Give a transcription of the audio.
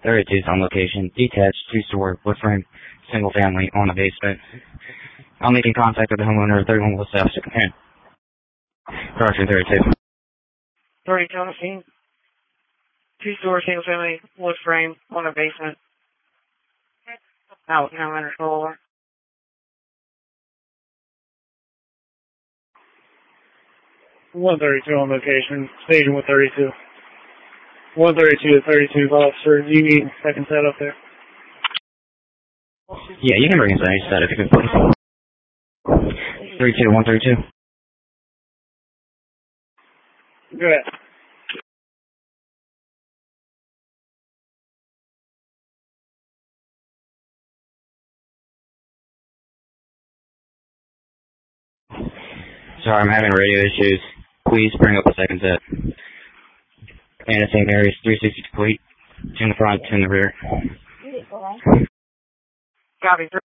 32 is on location. Detached, two-story, wood frame, single family, on a basement. I'm making contact with the homeowner at 31 West South Second Hand. Correction 32. 32 on the scene. Two-story, single family, wood frame, on a basement. Out, now under control. 132 on location. Station 132. 132 to 32 officer. Do you need second set up there? Yeah, you can bring us any set if you can, please. 32 to 132. Go ahead. Sorry, I'm having radio issues. Please bring up a second set. And the St. Mary's 360 complete. Two in the front, two in the rear. Copy.